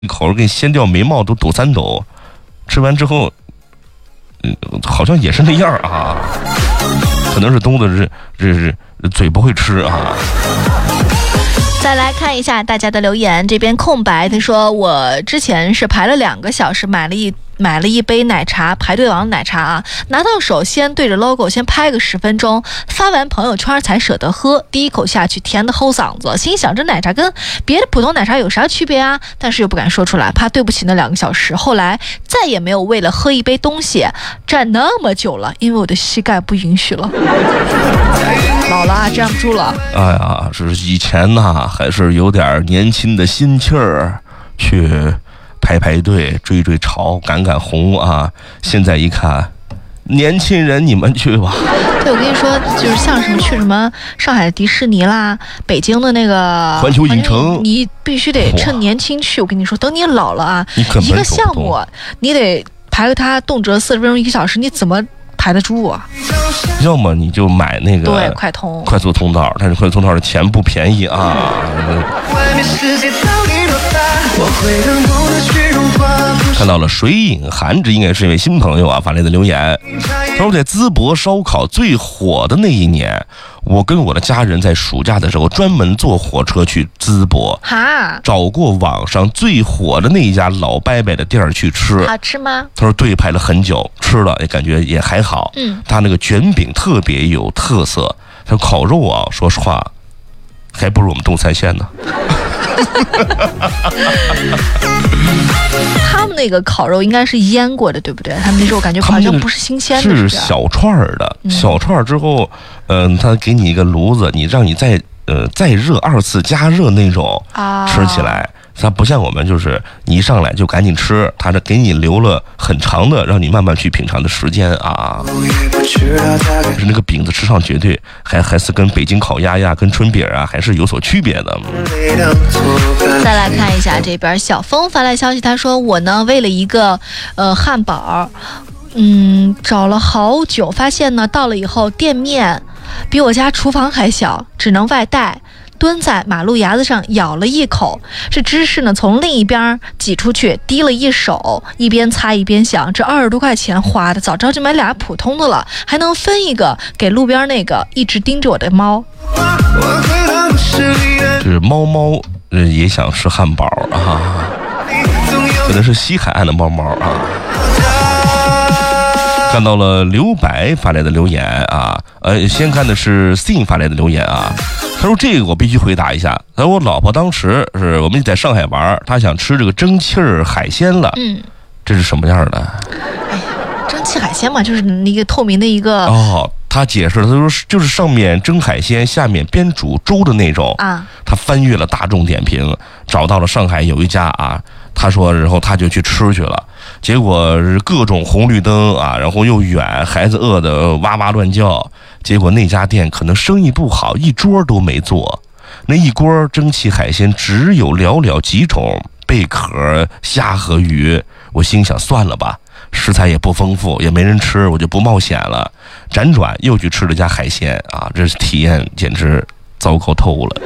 一口给掀掉眉毛都抖3抖，吃完之后，好像也是那样啊，可能是东子是嘴不会吃啊。 再来看一下大家的留言，这边空白，他说我之前是排了2个小时买了一杯奶茶，排队王的奶茶啊，拿到手先对着 logo 先拍个10分钟，发完朋友圈才舍得喝，第一口下去甜的齁嗓子，心想这奶茶跟别的普通奶茶有啥区别啊？但是又不敢说出来，怕对不起那2个小时。后来再也没有为了喝一杯东西站那么久了，因为我的膝盖不允许了。老了啊，站不住了。 哎呀，是以前呐，还是有点年轻的心气儿，去排队追潮赶红啊。现在一看，年轻人你们去吧。 对，我跟你说，就是像什么去什么上海的迪士尼啦，北京的那个环球影城， 你必须得趁年轻去。我跟你说，等你老了啊，一个项目你得排个它动辄40分钟1个小时，你怎么排得住啊？ 要么你就买那个对快速通道，但是快速通道的钱不便宜啊。看到了水影寒，这应该是一位新朋友啊发来的留言。他说在淄博烧烤最火的那一年，我跟我的家人在暑假的时候专门坐火车去淄博，找过网上最火的那一家老伯伯的店儿去吃。 好吃吗？ 他说对，排了很久，吃了也感觉也还好。他那个卷饼特别有特色，他说烤肉啊，说实话还不如我们东三县呢。 他们那个烤肉应该是腌过的，对不对？他们那肉感觉好像不是新鲜的， 是小串的，小串之后，他给你一个炉子，让你再热2次加热那种，吃起来。它不像我们，就是你一上来就赶紧吃，它这给你留了很长的让你慢慢去品尝的时间啊。是那个饼子吃上绝对还是跟北京烤鸭呀、跟春饼啊还是有所区别的。 再来看一下这边小峰发来消息，他说我呢为了一个汉堡，找了好久，发现呢到了以后店面比我家厨房还小，只能外带。蹲在马路牙子上咬了一口，这芝士呢从另一边挤出去，滴了一手，一边擦一边想，这20多块钱花的，早知道就买俩普通的了，还能分一个给路边那个一直盯着我的猫。 就是猫也想吃汉堡啊，可能是西海岸的猫啊。看到了刘白发来的留言啊，先看的是 Sin 发来的留言啊。他说这个我必须回答一下。他说我老婆当时是我们在上海玩，她想吃这个蒸汽海鲜了。这是什么样的？ 蒸汽海鲜嘛，就是那个透明的一个。 他解释了，他说就是上面蒸海鲜，下面边煮粥的那种啊。他翻阅了大众点评，找到了上海有一家啊。他说，然后他就去吃去了，结果是各种红绿灯啊，然后又远，孩子饿得哇哇乱叫。结果那家店可能生意不好，一桌都没做。那一锅蒸汽海鲜只有寥寥几种，贝壳、虾和鱼。我心想算了吧，食材也不丰富，也没人吃，我就不冒险了。辗转又去吃了家海鲜啊，这体验简直糟糕透了。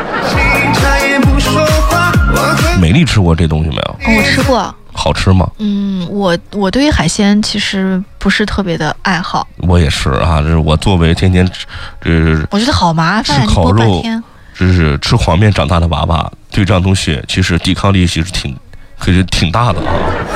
美丽吃过这东西没有？ 我吃过。 好吃吗？ 我对于海鲜其实不是特别的爱好。 我也是啊，这是我作为天天我觉得好麻烦， 吃烤肉，这是吃黄面长大的娃娃，对这样东西其实抵抗力其实挺大的啊。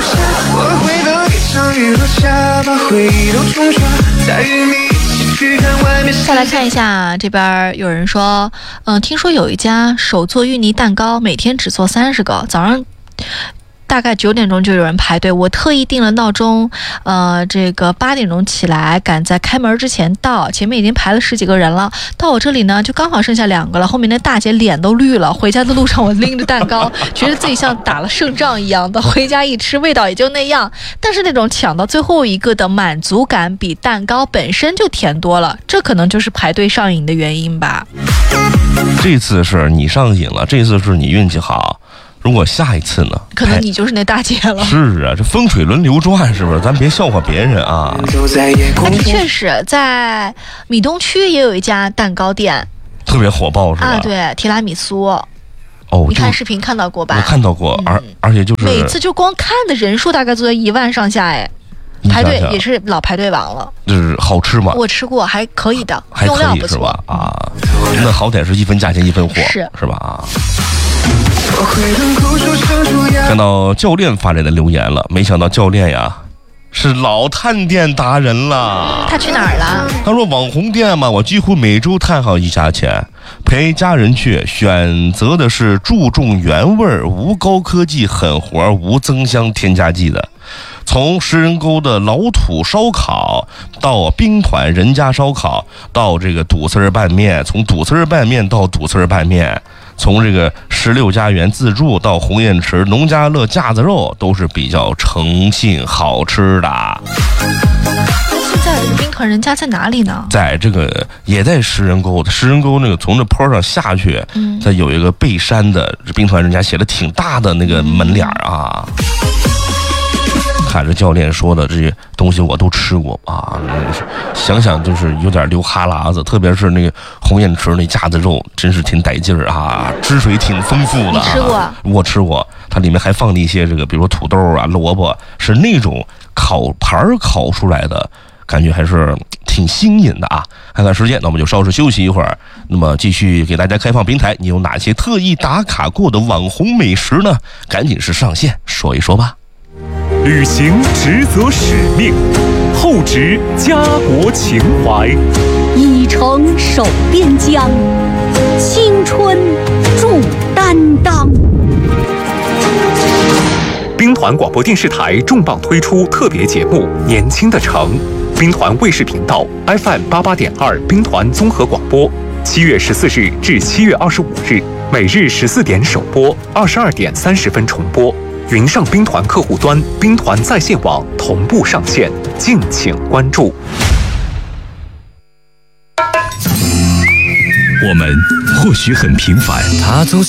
再来看一下这边有人说，听说有一家手做芋泥蛋糕，每天只做30个，早上大概9点钟就有人排队，我特意定了闹钟，这个8点钟起来，赶在开门之前到，前面已经排了10几个人了，到我这里呢就刚好剩下2个了，后面那大姐脸都绿了，回家的路上我拎着蛋糕，觉得自己像打了胜仗一样的，回家一吃味道也就那样，但是那种抢到最后一个的满足感比蛋糕本身就甜多了，这可能就是排队上瘾的原因吧。 这次是你上瘾了，这次是你运气好。如果下一次呢？ 可能你就是那大姐了。 是啊，这风水轮流转，是不是？咱别笑话别人啊。 但是确实，在米东区也有一家蛋糕店， 特别火爆，是吧？ 啊，对，提拉米苏。 哦， 你看视频看到过吧？ 我看到过，而且就是每次就光看的人数大概都在1万上下哎。排队也是老排队王了。 就是好吃吗？ 我吃过，还可以的，用料不错啊。那好歹是一分价钱一分货，是吧？啊。看到教练发来的留言了，没想到教练呀是老探店达人了。 他去哪儿了？ 他说网红店嘛，我几乎每周探好1家钱，陪家人去，选择的是注重原味、无高科技、狠活、无增香添加剂的。从食人沟的老土烧烤到兵团人家烧烤，到这个肚丝儿拌面，从肚丝儿拌面到肚丝儿拌面，从这个16家园自助到鸿雁池农家乐架子肉，都是比较诚信好吃的。 现在兵团人家在哪里呢？ 在这个也在食人沟那个从这坡上下去，再有一个背山的兵团人家，写的挺大的那个门脸啊。看着教练说的这些东西我都吃过啊，想想就是有点流哈喇子，特别是那个鸿雁池那架子肉，真是挺带劲儿啊，汁水挺丰富的。 你吃过？ 我吃过，它里面还放了一些这个，比如说土豆啊、萝卜，是那种烤盘烤出来的，感觉还是挺新颖的啊。看看时间，那我们就稍事休息一会儿，那么继续给大家开放平台，你有哪些特意打卡过的网红美食呢？赶紧是上线说一说吧。 履行职责使命，厚植家国情怀， 以诚守边疆，青春铸担当。 兵团广播电视台重磅推出特别节目《年轻的城》，兵团卫视频道 FM88.2兵团综合广播，7月14日至7月25日，每日14点首播，22点30分重播。云上兵团客户端、兵团在线网同步上线，敬请关注。 我们或许很平凡，他总